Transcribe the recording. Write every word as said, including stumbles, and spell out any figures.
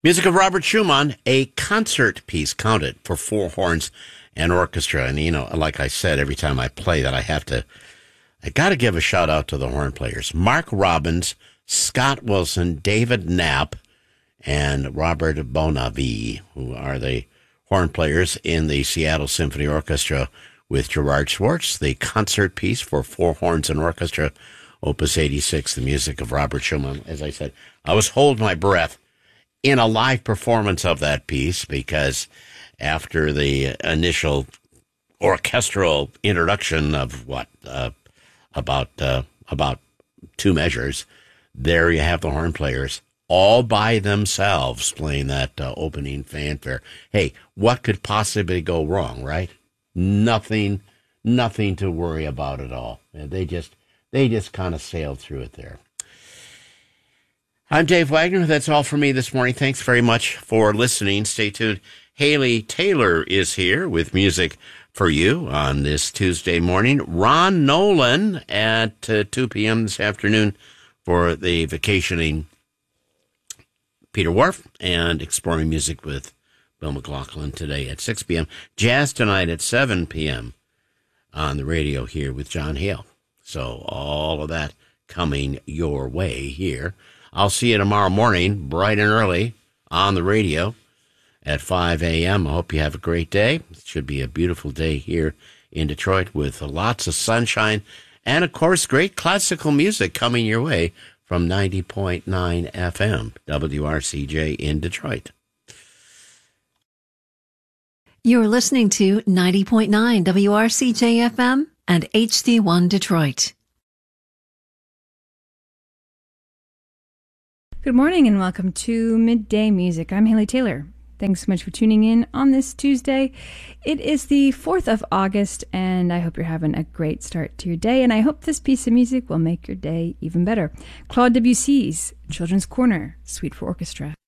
Music of Robert Schumann, a concert piece, counted, for four horns and orchestra. And, you know, like I said, every time I play that, I have to, I got to give a shout out to the horn players. Mark Robbins, Scott Wilson, David Knapp, and Robert Bonavie, who are the horn players in the Seattle Symphony Orchestra with Gerard Schwartz, the concert piece for four horns and orchestra, Opus eighty-six, the music of Robert Schumann. As I said, I was holding my breath in a live performance of that piece, because after the initial orchestral introduction of what, uh, about uh, about two measures, there you have the horn players all by themselves playing that uh, opening fanfare. Hey, what could possibly go wrong, right? Nothing, nothing to worry about at all. And they just, they just kind of sailed through it there. I'm Dave Wagner. That's all for me this morning. Thanks very much for listening. Stay tuned. Haley Taylor is here with music for you on this Tuesday morning. Ron Nolan at uh, two p.m. this afternoon for the vacationing Peter Wharf, and Exploring Music with Bill McLaughlin today at six p.m. Jazz tonight at seven p.m. on the radio here with John Hale. So all of that coming your way here. I'll see you tomorrow morning, bright and early, on the radio at five a.m. I hope you have a great day. It should be a beautiful day here in Detroit with lots of sunshine and, of course, great classical music coming your way from ninety point nine F M, W R C J in Detroit. You're listening to ninety point nine W R C J F M and H D one Detroit. Good morning and welcome to Midday Music. I'm Haley Taylor. Thanks so much for tuning in on this Tuesday. It is the fourth of August, and I hope you're having a great start to your day, and I hope this piece of music will make your day even better. Claude Debussy's Children's Corner, Suite for Orchestra.